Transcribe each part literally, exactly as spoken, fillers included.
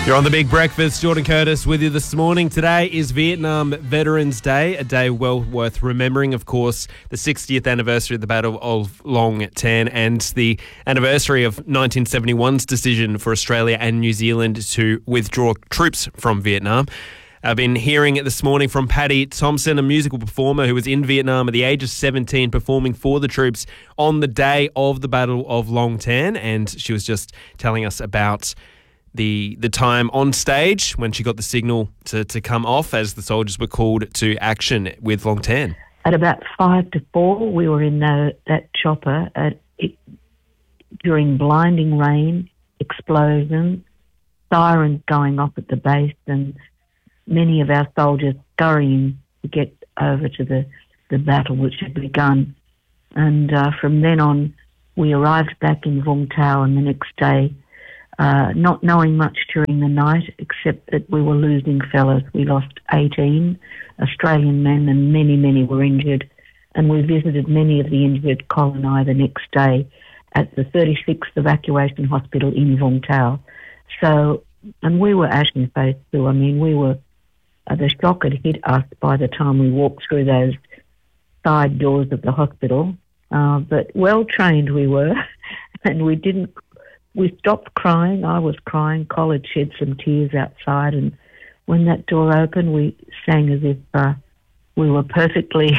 You're on The Big Breakfast. Jordan Curtis with you this morning. Today is Vietnam Veterans Day, a day well worth remembering. Of course, the sixtieth anniversary of the Battle of Long Tan and the anniversary of nineteen seventy-one's decision for Australia and New Zealand to withdraw troops from Vietnam. I've been hearing it this morning from Paddy Thompson, a musical performer who was in Vietnam at the age of seventeen, performing for the troops on the day of the Battle of Long Tan, and she was just telling us about the the time on stage when she got the signal to, to come off as the soldiers were called to action with Long Tan. At about five to four, we were in the, that chopper at, it, during blinding rain, explosions, sirens going off at the base, and many of our soldiers scurrying to get over to the, the battle which had begun. And uh, from then on, we arrived back in Vung Tau, and the next day, Uh, not knowing much during the night, except that we were losing fellas. We lost eighteen Australian men, and many, many were injured. And we visited many of the injured coloni the next day at the thirty-sixth Evacuation Hospital in Vung Tau. So, and we were ashen-faced too. I mean, we were, uh, the shock had hit us by the time we walked through those side doors of the hospital. Uh, but well-trained we were, and we didn't We stopped crying. I was crying. College shed some tears outside, and when that door opened, we sang as if uh, we were perfectly,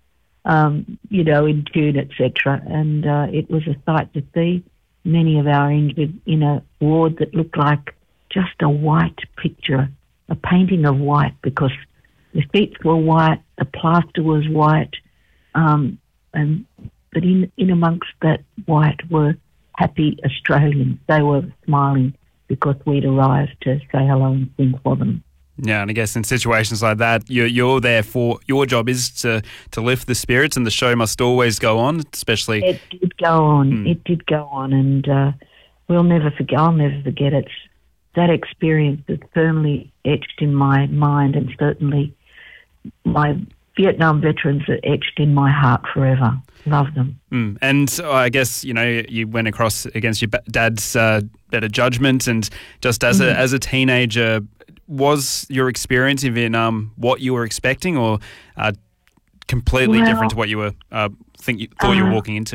um, you know, in tune, et cetera. And uh, it was a sight to see. Many of our injured in a ward that looked like just a white picture, a painting of white, because the sheets were white, the plaster was white, um, and but in in amongst that white were happy Australians. They were smiling because we'd arrived to say hello and sing for them. Yeah, and I guess in situations like that, you're, you're there for, your job is to, to lift the spirits, and the show must always go on, especially... It did go on. Hmm. It did go on, and uh, we'll never forget, I'll never forget it. That experience is firmly etched in my mind, and certainly my Vietnam veterans are etched in my heart forever. Love them. Mm. And uh, I guess, you know, you went across against your dad's uh, better judgment, and just as mm. a as a teenager, was your experience in Vietnam what you were expecting, or uh, completely well, different to what you were uh, think you thought uh, you were walking into?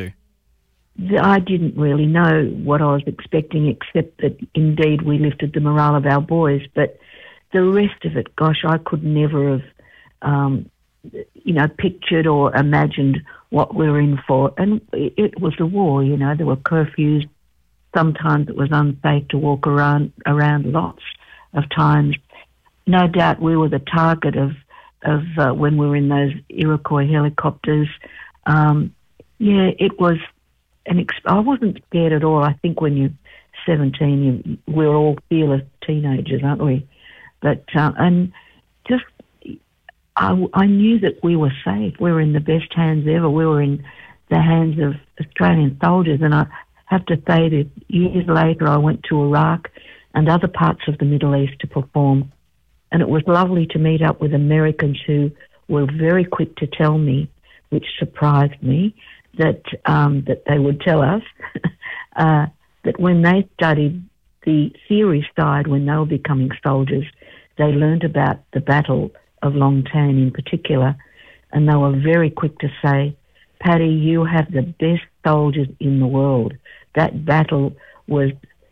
I didn't really know what I was expecting, except that indeed we lifted the morale of our boys. But the rest of it, gosh, I could never have, um, you know, pictured or imagined what we were in for. And it was a war, you know, there were curfews. Sometimes it was unsafe to walk around around lots of times. No doubt we were the target of, of uh, when we were in those Iroquois helicopters. Um, yeah, it was an exp- I wasn't scared at all. I think when you're seventeen, you, we're all fearless teenagers, aren't we? But, uh, and just, I, I knew that we were safe. We were in the best hands ever. We were in the hands of Australian soldiers. And I have to say that years later I went to Iraq and other parts of the Middle East to perform. And it was lovely to meet up with Americans who were very quick to tell me, which surprised me, that um, that they would tell us uh, that when they studied the theory side, when they were becoming soldiers, they learned about the Battle of Long Tan in particular, and they were very quick to say, Paddy, you have the best soldiers in the world. That battle was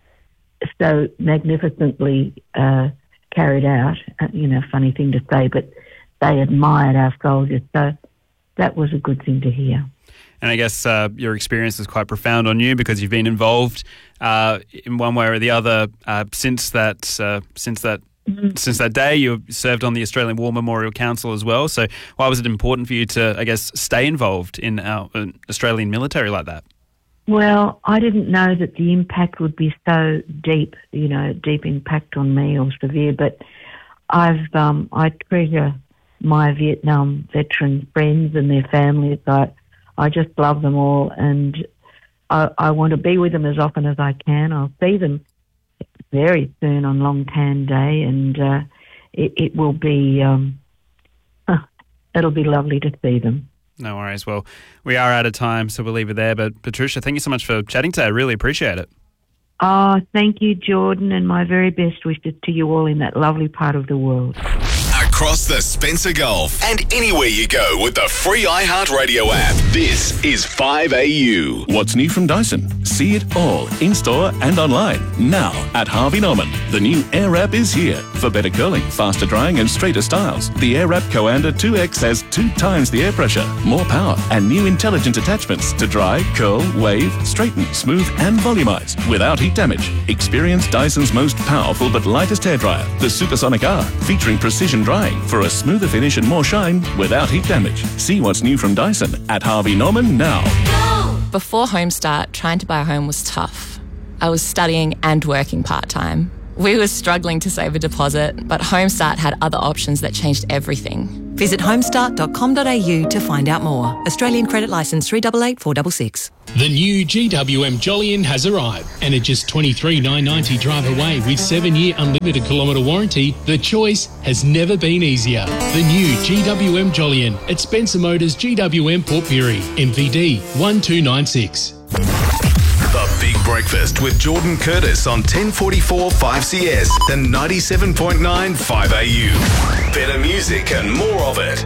so magnificently uh, carried out, uh, you know, funny thing to say, but they admired our soldiers, so that was a good thing to hear. And I guess uh, your experience is quite profound on you, because you've been involved uh, in one way or the other uh, since that uh, since that Mm-hmm. Since that day. You served on the Australian War Memorial Council as well. So why was it important for you to, I guess, stay involved in our uh, Australian military like that? Well, I didn't know that the impact would be so deep, you know, deep impact on me or severe. But I've um, I treasure my Vietnam veteran friends and their families. I I just love them all, and I, I want to be with them as often as I can. I'll see them very soon on Long Tan Day, and uh, it, it will be um, uh, it'll be lovely to see them. No worries. Well, we are out of time, so we'll leave it there. But Patricia, thank you so much for chatting today. I really appreciate it. Oh, thank you, Jordan, and my very best wishes to you all in that lovely part of the world. Across the Spencer Gulf and anywhere you go with the free iHeartRadio app. This is five A U. What's new from Dyson? See it all in-store and online. Now at Harvey Norman. The new Airwrap is here for better curling, faster drying and straighter styles. The Airwrap Coanda two X has two times the air pressure, more power and new intelligent attachments to dry, curl, wave, straighten, smooth and volumize without heat damage. Experience Dyson's most powerful but lightest hairdryer, the Supersonic R, featuring precision drying for a smoother finish and more shine without heat damage. See what's new from Dyson at Harvey Norman now. Before Homestart, trying to buy a home was tough. I was studying and working part-time. We were struggling to save a deposit, but Homestart had other options that changed everything. Visit homestart dot com dot a u to find out more. Australian credit licence three eight eight four six six. The new G W M Jolyon has arrived, and at just twenty-three thousand nine hundred ninety drive away with seven-year unlimited kilometre warranty, the choice has never been easier. The new G W M Jolyon at Spencer Motors G W M Port Pirie, M V D one two nine six. The Big Breakfast with Jordan Curtis on ten forty-four five C S and ninety-seven point nine five A U. Better music and more of it.